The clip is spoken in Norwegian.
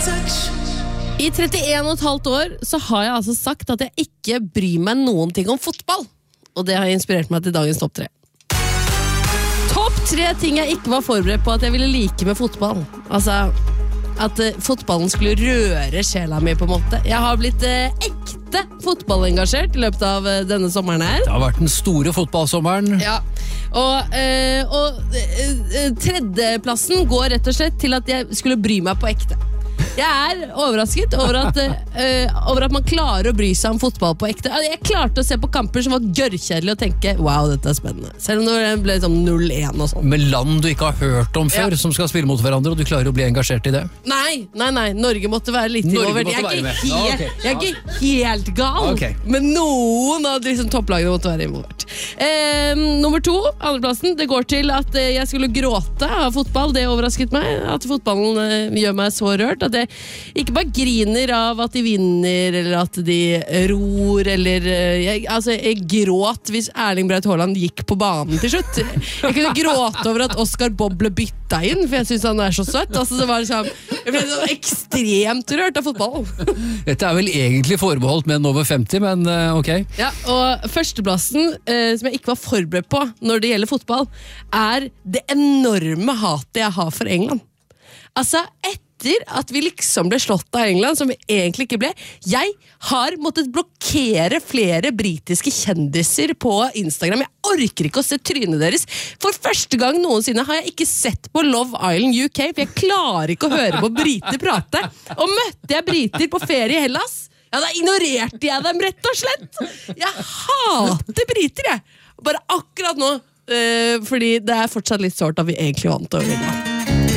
I 31,5 år så har jeg altså sagt at jeg ikke bryr meg noen ting om fotball. Og det har inspirert meg til dagens topp 3. Topp 3 ting jeg ikke var forberedt på at jeg ville like med fotball. Altså, at fotballen skulle røre sjela mi på en måte. Jeg har blitt ekte fotballengasjert i løpet av denne sommeren her. Det har vært den store fotballsommeren. Ja, og tredjeplassen går rett og slett til at jeg skulle bry meg på ekte. Jeg overrasket over at man klarer å bry seg om fotball på ekte. Jeg klarte å se på kamper som var gørrkjedelig og tenke, wow, dette spennende. Selv om det ble sånn 0-1 og sånn. Med land du ikke har hørt om før, som skal spille mot hverandre, og du klarer å bli engasjert i det? Nei, Norge måtte være litt involvert. Jeg er ikke helt gal, men noen av liksom topplagene måtte være involvert. Nummer 2, andreplassen, det går til at jeg skulle gråte av fotball. Det overrasket meg, at fotballen gjør meg så rørt, at jeg ikke bare griner av at de vinner, eller at de ror, eller jeg gråt hvis Erling Braut Haaland gikk på banen til slutt. Jeg kunne gråte over at Oscar Bob ble bytta inn, for jeg synes han er så søtt. Altså, det var liksom, jeg ble så ekstremt rørt av fotball. Dette er vel egentlig forbeholdt menn over 50, men ok. Ja, og førsteplassen, som jeg ikke var forberedt på når det gjelder fotball, er det enorme hatet jeg har for England. Altså, etter at vi liksom ble slått av England, som vi egentlig ikke ble, jeg har måttet blokkere flere britiske kjendiser på Instagram. Jeg orker ikke å se trynet deres. For første gang noensinne har jeg ikke sett på Love Island UK, for jeg klarer ikke å høre på briter prate. Og møtte jeg briter på ferie i Hellas, ja, da ignorerte jeg dem rett og slett. Jeg hater briter, jeg. Bare akkurat nå, fordi det er fortsatt litt sårt at vi egentlig vant over England.